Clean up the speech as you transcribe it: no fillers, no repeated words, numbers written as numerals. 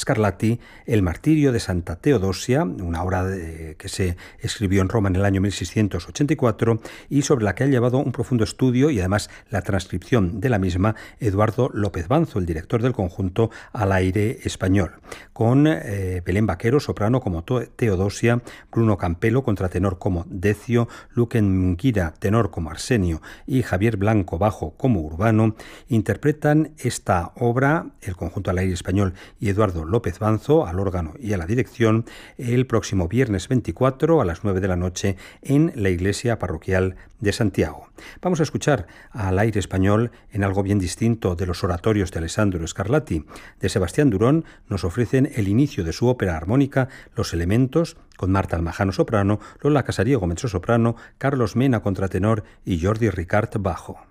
Scarlatti El martirio de Santa Teodosia, una obra que se escribió en Roma en el año 1684 y sobre la que ha llevado un profundo estudio y además la transcripción de la misma Eduardo López Banzo, el director del conjunto Al Aire Español, con Belén Vaquero, soprano como Teodosia, Bruno Campelo, contratenor como Decio, Luque Munguira, tenor como Arsenio y Javier Blanco, bajo como Urbano. Interpretan esta obra, el conjunto Al Aire Español y Eduardo López Banzo, al órgano y a la dirección, el próximo viernes 24 a las 9 de la noche en la iglesia parroquial de Santiago. Vamos a escuchar Al Aire Español en algo bien distinto de los oratorios de Alessandro Scarlatti. De Sebastián Durón nos ofrecen el inicio de su ópera armónica Los Elementos, con Marta Almajano soprano, Lola Casariego mezzosoprano, Carlos Mena contratenor y Jordi Ricart bajo.